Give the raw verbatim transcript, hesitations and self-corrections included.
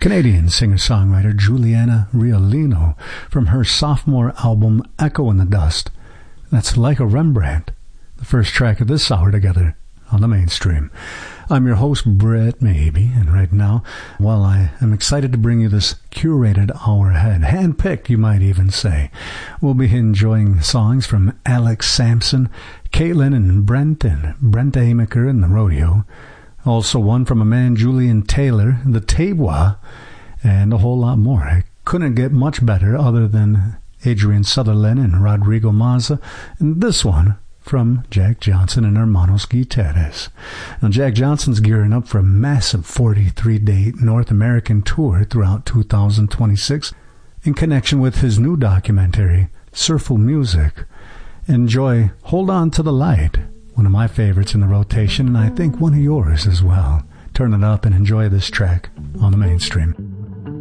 Canadian singer-songwriter Juliana Riolino from her sophomore album Echo in the Dust. That's Like a Rembrandt, the first track of this hour together on the Mainstream. I'm your host, Brett Maybe, and right now, well, I am excited to bring you this curated hour ahead, hand-picked, you might even say. We'll be enjoying songs from Alex Sampson, Caitlin and Brent, and Brent Amaker and the Rodeo. Also one from a man, Julian Taylor, the Tewa, and a whole lot more. I couldn't get much better other than Adrian Sutherland and Rodrigo Mazza, and this one from Jack Johnson and Hermanos Guitares. Now, Jack Johnson's gearing up for a massive forty-three day North American tour throughout two thousand twenty-six in connection with his new documentary, Surful Music. Enjoy Hold On to the Light, one of my favorites in the rotation, and I think one of yours as well. Turn it up and enjoy this track on the Mainstream.